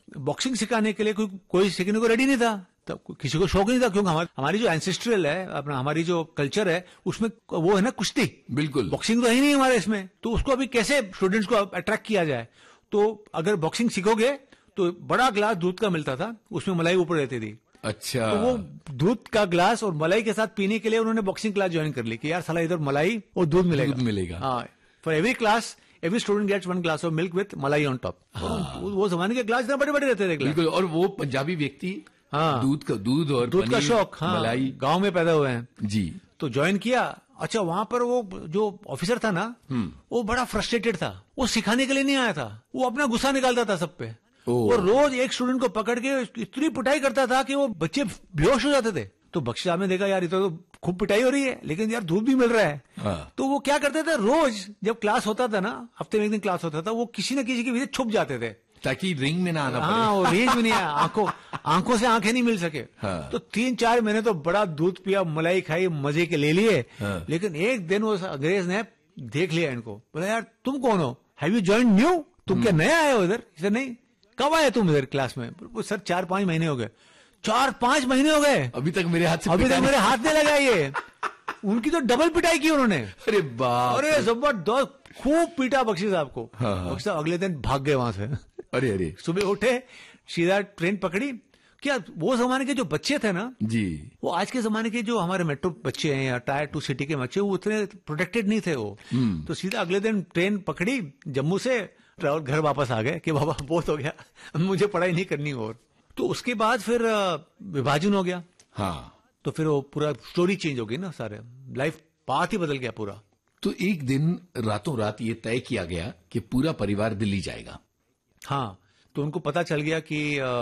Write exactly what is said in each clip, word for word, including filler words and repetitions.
Boxing सिखाने के लिए कोई कोई सीखने को रेडी नहीं था, तब किसी को शौक नहीं था, क्योंकि हमारी हमारी जो एंसेस्ट्रल है, अपना हमारी जो कल्चर है, उसमें वो है ना कुश्ती, बिल्कुल बॉक्सिंग तो है ही नहीं हमारे इसमें। तो उसको अभी कैसे स्टूडेंट्स को अट्रैक्ट किया जाए? तो अगर बॉक्सिंग सीखोगे तो बड़ा ग्लास दूध का मिलता था, उसमें मलाई ऊपर रहती थी। अच्छा, तो वो दूध का ग्लास और मलाई के साथ पीने के लिए उन्होंने बॉक्सिंग क्लास ज्वाइन कर ली कि यार साला इधर मलाई और दूध मिलेगा, दूध मिलेगा। हाँ, for every class every student gets one glass of milk with मलाई ऑन टॉप। वो जमाने के ग्लास इतना बड़े बड़े रहते थे। बिल्कुल, और वो पंजाबी व्यक्ति हाँ, दूध का दूध और दूध का शौक, हाँ, मलाई गांव में पैदा हुए हैं जी। तो ज्वाइन किया। अच्छा, वहां पर वो जो ऑफिसर था ना, वो बड़ा फ्रस्ट्रेटेड था, वो सिखाने के लिए नहीं आया था, वो अपना गुस्सा निकालता था सब पे। वो रोज एक स्टूडेंट को पकड़ के इतनी पिटाई करता था कि वो बच्चे बेहोश हो जाते थे। तो बख्शी साहब ने देखा यार ये तो खूब पिटाई हो रही है, लेकिन यार दूध भी मिल रहा है। हाँ। तो वो क्या करते थे, रोज जब क्लास होता था ना, हफ्ते में एक दिन क्लास होता था, वो किसी न किसी के पीछे छुप जाते थे ताकि रिंग में ना आना पड़े। हाँ, वो रेंज में नहीं आया, आंखों आंखों से आंखें नहीं मिल सके। हाँ। तो तीन चार महीने तो बड़ा दूध पिया, मलाई खाई, मजे के ले लिए। हाँ। लेकिन एक दिन वो अंग्रेज ने देख लिया इनको, बोला यार तुम कौन हो, हैव यू जॉइंड न्यू, तुम क्या नया आए हो इधर? इसे नहीं, कब आए तुम इधर क्लास में? सर चार पांच महीने हो गए। चार पांच महीने हो गए, अभी तक मेरे हाथ से अभी तक मेरे हाथ नहीं लगा ये। उनकी तो डबल पिटाई की उन्होंने। अरे बाप, अरे जबरदस्त, खूब पीटा बख्शी साहब को। हाँ, हाँ। बख्शी साहब अगले दिन भाग गए वहां से। अरे अरे, सुबह उठे, सीधा ट्रेन पकड़ी। क्या वो जमाने के जो बच्चे थे ना जी, वो आज के जमाने के जो हमारे मेट्रो बच्चे हैं या टायर टू सिटी के बच्चे, वो उतने प्रोटेक्टेड नहीं थे वो। तो सीधा अगले दिन ट्रेन पकड़ी जम्मू से, ट्रैवल घर वापस आ गए कि बाबा बहुत हो गया, मुझे पढ़ाई नहीं करनी और। तो उसके बाद फिर विभाजन हो गया। हाँ, तो फिर वो पूरा स्टोरी चेंज हो गई ना, सारे लाइफ पाथ ही बदल गया पूरा। तो एक दिन रातों रात ये तय किया गया कि पूरा परिवार दिल्ली जाएगा। हाँ, तो उनको पता चल गया कि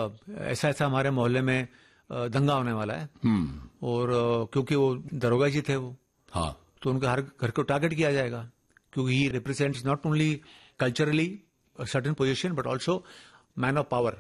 ऐसा ऐसा हमारे मोहल्ले में दंगा होने वाला है। और क्योंकि वो दरोगा जी थे वो, हाँ, तो उनके हर घर को टारगेट किया जाएगा, क्योंकि ही represents not only culturally certain position but also man of power,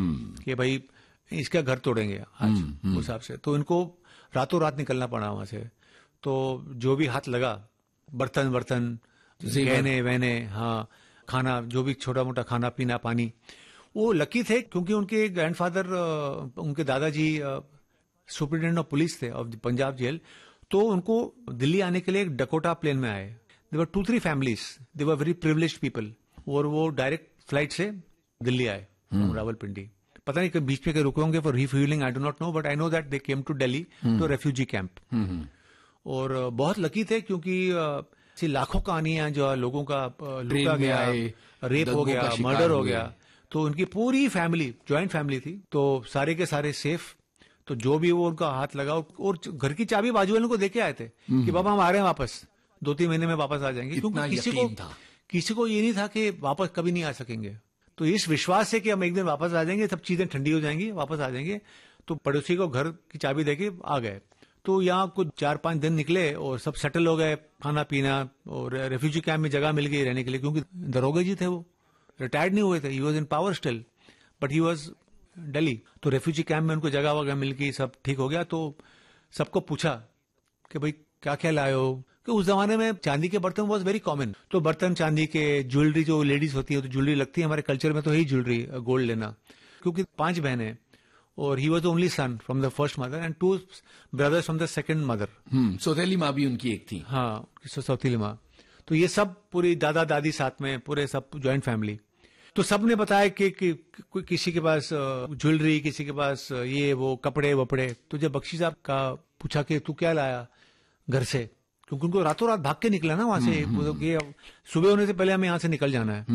कि भाई इसका घर तोड़ेंगे आज उस हिसाब से। तो इनको रातों रात निकलना पड़ा वहां से। तो जो भी हाथ लगा, बर्तन बर्तन गहने वहने, हाँ, खाना, जो भी छोटा मोटा खाना पीना पानी। वो लकी थे क्योंकि उनके ग्रैंडफादर, उनके दादाजी सुपरिटेंडेंट ऑफ पुलिस थे ऑफ पंजाब जेल। तो उनको दिल्ली आने के लिए एक डकोटा प्लेन में आए। दे वर to three families, they were very privileged people, और वो डायरेक्ट फ्लाइट से दिल्ली आए रावलपिंडी। पता नहीं कभी बीच में के रुके होंगे for refuelling, I do not know, but I know that they came to Delhi to refugee camp. और बहुत लकी थे क्योंकि लाखों कहानियां जो लोगों का लूटा गया, रेप हो गया, मर्डर हो गया। तो उनकी पूरी फैमिली, ज्वाइंट फैमिली थी, तो सारे के सारे सेफ। तो जो भी वो उनका हाथ लगा, और घर की चाबी बाजू वालों को देके आए थे कि बाबा हम आ रहे हैं वापस, दो तीन महीने में वापस आ जाएंगे। क्योंकि किसी को किसी को ये नहीं था कि वापस कभी नहीं आ सकेंगे। तो इस विश्वास से कि हम एक दिन वापस आ जाएंगे, सब चीजें ठंडी हो जाएंगी, वापस आ जाएंगे। तो पड़ोसी को घर की चाबी देके आ गए। तो यहाँ कुछ चार पांच दिन निकले और सब सेटल हो गए, खाना पीना, और रेफ्यूजी कैंप में जगह मिल गई रहने के लिए, क्योंकि दरोगा जी थे वो, रिटायर्ड नहीं हुए थे, he was in power still but he was Delhi. तो रेफ्यूजी कैंप में उनको जगह वगैरह मिल गई, सब ठीक हो गया। तो सबको पूछा कि भाई क्या क्या लाए हो, कि उस जमाने में चांदी के बर्तन वॉज वेरी कॉमन। तो बर्तन चांदी के, ज्वेलरी जो लेडीज होती है तो ज्वेलरी लगती है, हमारे कल्चर में तो यही ज्वेलरी गोल्ड लेना, क्योंकि पांच बहनें, और he was the only sun from the first mother and two brothers from the second mother. सौतेली माँ भी उनकी एक थी। हाँ, सौतेली माँ। तो ये सब पूरी दादा दादी साथ में, पूरे सब ज्वाइंट फैमिली। तो सबने बताया कि, कि, कि किसी के पास ज्वेलरी, किसी के पास ये वो कपड़े वपड़े। तो जब बख्शी साहब का पूछा कि तू क्या लाया घर से, क्योंकि उनको रातों रात भाग के निकला ना वहां से, कि सुबह होने से पहले हमें यहां से निकल जाना है।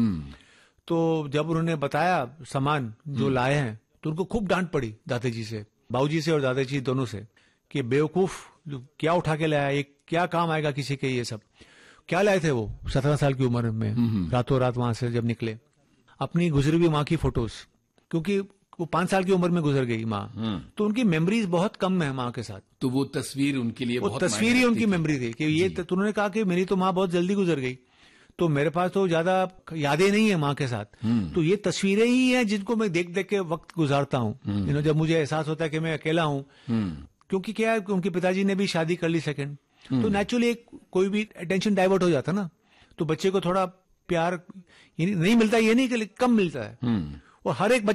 तो जब उन्होंने बताया सामान जो लाए हैं, तो उनको खूब डांट पड़ी दादाजी से, बाबूजी से और दादाजी दोनों से, कि बेवकूफ क्या उठा के लाया, ये क्या काम आएगा किसी के, ये सब क्या लाए थे। वो सत्रह साल की उम्र में रातों रात वहां से जब निकले, अपनी गुजरी हुई माँ की फोटोज, क्योंकि वो पांच साल की उम्र में गुजर गई माँ, तो उनकी मेमोरीज बहुत कम है माँ के साथ। तो वो तस्वीर उनके लिए वो बहुत तस्वीर ही उनकी मेमोरी थी कि ये, तो उन्होंने कहा कि मेरी तो माँ बहुत जल्दी गुजर गई, तो मेरे पास तो ज्यादा यादें नहीं है माँ के साथ, तो ये तस्वीरें ही हैं जिनको मैं देख देख के वक्त गुजारता हूँ। यू नो, जब मुझे एहसास होता है कि मैं अकेला हूँ, क्योंकि क्या है, उनके पिताजी ने भी शादी कर ली सेकंड, तो नेचुरली कोई भी अटेंशन डाइवर्ट हो जाता ना, तो बच्चे को थोड़ा प्यार नहीं मिलता, ये नहीं कि कम मिलता है, और हर एक